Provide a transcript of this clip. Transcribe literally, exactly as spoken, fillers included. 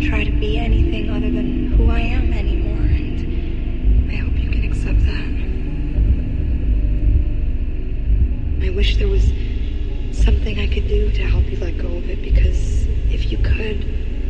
try to be anything other than who I am anymore, and I hope you can accept that. I wish there was something I could do to help you let go of it, because if you could,